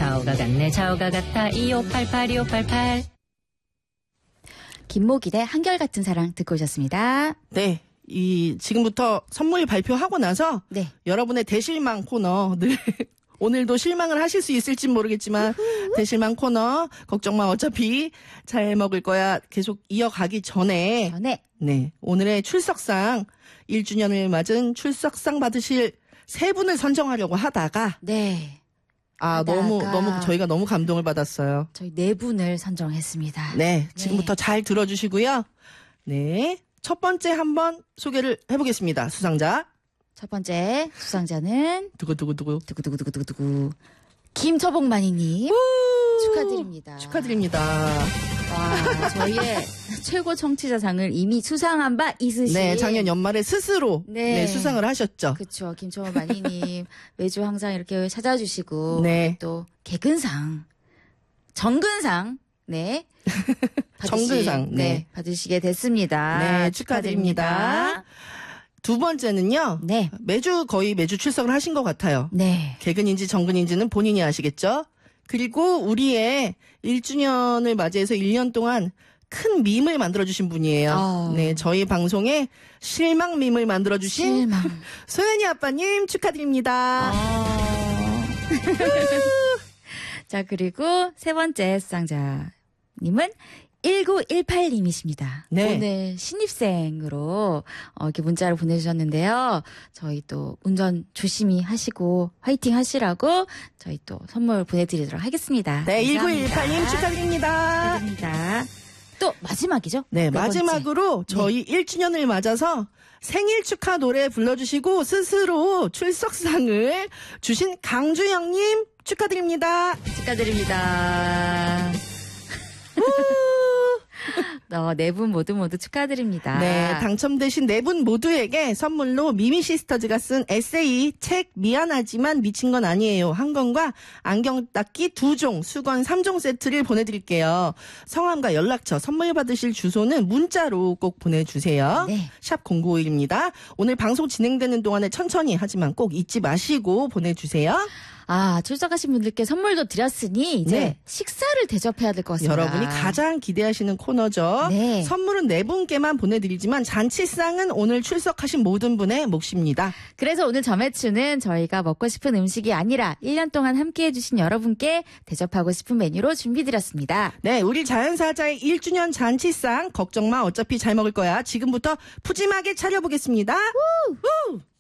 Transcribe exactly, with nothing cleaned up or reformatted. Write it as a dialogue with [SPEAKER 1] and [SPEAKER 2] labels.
[SPEAKER 1] 좌우가 같네 좌우가 같아 이오팔팔 이오팔팔.
[SPEAKER 2] 김목일의 한결같은 사랑 듣고 오셨습니다.
[SPEAKER 3] 네. 이 지금부터 선물 발표하고 나서
[SPEAKER 2] 네.
[SPEAKER 3] 여러분의 대실망 코너 늘 오늘도 실망을 하실 수 있을진 모르겠지만 대실망 코너 걱정 마 어차피 잘 먹을 거야 계속 이어가기 전에
[SPEAKER 2] 전에
[SPEAKER 3] 네 오늘의 출석상 일 주년을 맞은 출석상 받으실 세 분을 선정하려고 하다가
[SPEAKER 2] 네.
[SPEAKER 3] 아
[SPEAKER 2] 하다가
[SPEAKER 3] 너무 너무 저희가 너무 감동을 받았어요.
[SPEAKER 2] 저희 네 분을 선정했습니다.
[SPEAKER 3] 네 지금부터
[SPEAKER 2] 네.
[SPEAKER 3] 잘 들어주시고요. 네 첫 번째 한번 소개를 해보겠습니다. 수상자
[SPEAKER 2] 첫 번째 수상자는
[SPEAKER 3] 두구두구두구
[SPEAKER 2] 두구두구두구두구 김처복만이님 축하드립니다.
[SPEAKER 3] 축하드립니다.
[SPEAKER 2] 와, 저희의 최고 청취자상을 이미 수상한 바 있으신.
[SPEAKER 3] 네, 작년 연말에 스스로
[SPEAKER 2] 네.
[SPEAKER 3] 네, 수상을 하셨죠.
[SPEAKER 2] 그렇죠. 김처복만이님 매주 항상 이렇게 찾아주시고
[SPEAKER 3] 네.
[SPEAKER 2] 또 개근상, 정근상, 네. 받으시-
[SPEAKER 3] 정근상, 네.
[SPEAKER 2] 네, 받으시게 됐습니다.
[SPEAKER 3] 네, 축하드립니다. 두 번째는요.
[SPEAKER 2] 네.
[SPEAKER 3] 매주 거의 매주 출석을 하신 것 같아요.
[SPEAKER 2] 네.
[SPEAKER 3] 개근인지 정근인지는 본인이 아시겠죠? 그리고 우리의 일 주년을 맞이해서 일 년 동안 큰 밈을 만들어주신 분이에요.
[SPEAKER 2] 아.
[SPEAKER 3] 네, 저희 방송에 실망 밈을 만들어주신
[SPEAKER 2] 실망.
[SPEAKER 3] 소연이 아빠님 축하드립니다.
[SPEAKER 2] 아. 자, 그리고 세 번째 수상자님은 일구일팔님이십니다.
[SPEAKER 3] 네.
[SPEAKER 2] 오늘 신입생으로 어, 이렇게 문자를 보내주셨는데요. 저희 또 운전 조심히 하시고 화이팅 하시라고 저희 또 선물 보내드리도록 하겠습니다.
[SPEAKER 3] 네,
[SPEAKER 2] 감사합니다.
[SPEAKER 3] 일구일팔님 축하드립니다.
[SPEAKER 2] 축하드립니다. 또 마지막이죠?
[SPEAKER 3] 네,
[SPEAKER 2] 네
[SPEAKER 3] 마지막으로 저희 일 주년을 맞아서 생일 축하 노래 불러주시고 스스로 출석상을 주신 강주영님 축하드립니다.
[SPEAKER 2] 축하드립니다. 어, 네 분 모두 모두 축하드립니다.
[SPEAKER 3] 네, 당첨되신 네 분 모두에게 선물로 미미시스터즈가 쓴 에세이 책 미안하지만 미친 건 아니에요 한 권과 안경 닦기 두 종, 수건 삼 종 세트를 보내드릴게요. 성함과 연락처, 선물 받으실 주소는 문자로 꼭 보내주세요.
[SPEAKER 2] 네.
[SPEAKER 3] 샵 공구오일입니다. 오늘 방송 진행되는 동안에 천천히 하지만 꼭 잊지 마시고 보내주세요.
[SPEAKER 2] 아, 출석하신 분들께 선물도 드렸으니 이제
[SPEAKER 3] 네.
[SPEAKER 2] 식사를 대접해야 될 것 같습니다.
[SPEAKER 3] 여러분이 가장 기대하시는 코너죠.
[SPEAKER 2] 네.
[SPEAKER 3] 선물은 네 분께만 보내드리지만 잔치상은 오늘 출석하신 모든 분의 몫입니다.
[SPEAKER 2] 그래서 오늘 점액추는 저희가 먹고 싶은 음식이 아니라 일 년 동안 함께해 주신 여러분께 대접하고 싶은 메뉴로 준비드렸습니다.
[SPEAKER 3] 네, 우리 자연사자의 일 주년 잔치상 걱정 마 어차피 잘 먹을 거야. 지금부터 푸짐하게 차려보겠습니다. 우! 우!